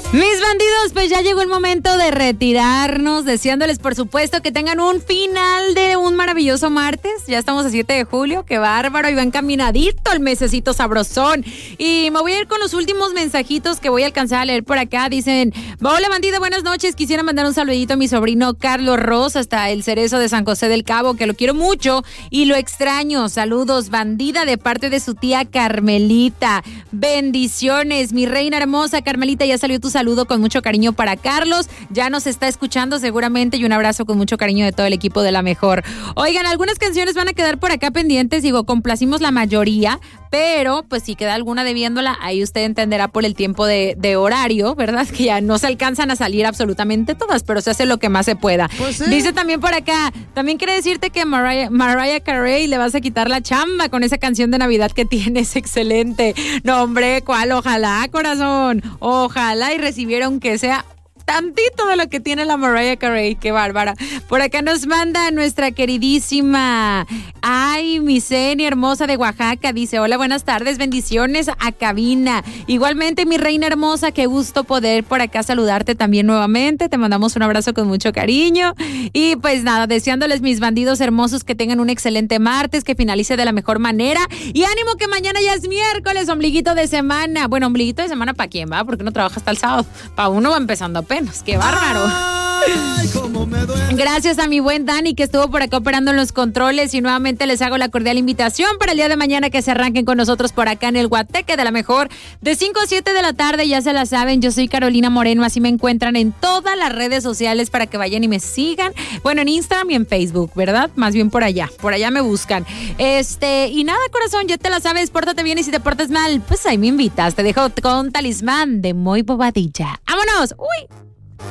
Mis bandidos, pues ya llegó el momento de retirarnos, deseándoles por supuesto que tengan un final de un maravilloso martes. Ya estamos a 7 de julio, qué bárbaro, y va encaminadito el mesecito sabrosón. Y me voy a ir con los últimos mensajitos que voy a alcanzar a leer por acá. Dicen, hola bandida, buenas noches, quisiera mandar un saludito a mi sobrino Carlos Ross hasta el Cerezo de San José del Cabo, que lo quiero mucho y lo extraño. Saludos, bandida, de parte de su tía Carmelita. Bendiciones, mi reina hermosa Carmelita, ya salió tu saludo con mucho cariño para Carlos, ya nos está escuchando seguramente, y un abrazo con mucho cariño de todo el equipo de La Mejor. Oigan, algunas canciones van a quedar por acá pendientes, digo, complacimos la mayoría, pero pues si queda alguna debiéndola, ahí usted entenderá por el tiempo de horario, ¿verdad? Que ya no se alcanzan a salir absolutamente todas, pero se hace lo que más se pueda. Pues sí. Dice también por acá, también quiere decirte que Mariah Carey le vas a quitar la chamba con esa canción de Navidad que tienes, excelente. No, hombre, ¿cuál? Ojalá, corazón, ojalá y recibiera aunque sea tantito de lo que tiene la Mariah Carey, qué bárbara. Por acá nos manda nuestra queridísima, mi Ceni hermosa de Oaxaca, dice, hola, buenas tardes, bendiciones a cabina. Igualmente, mi reina hermosa, qué gusto poder por acá saludarte también nuevamente, te mandamos un abrazo con mucho cariño, y pues nada, deseándoles, mis bandidos hermosos, que tengan un excelente martes, que finalice de la mejor manera, y ánimo que mañana ya es miércoles, ombliguito de semana. Bueno, ombliguito de semana ¿para quién va? Porque uno trabaja hasta el sábado, para uno va empezando apenas. ¡Qué bárbaro! Ay, cómo me duele. Gracias a mi buen Dani, que estuvo por acá operando en los controles, y nuevamente les hago la cordial invitación para el día de mañana que se arranquen con nosotros por acá en el Guateque de La Mejor de 5 a 7 de la tarde, ya se la saben, yo soy Carolina Moreno, así me encuentran en todas las redes sociales para que vayan y me sigan, bueno, en Instagram y en Facebook, ¿verdad? Más bien por allá me buscan. Y nada, corazón, ya te la sabes, pórtate bien, y si te portas mal, pues ahí me invitas, te dejo con Talismán de Muy Bobadilla. ¡Vámonos! ¡Uy!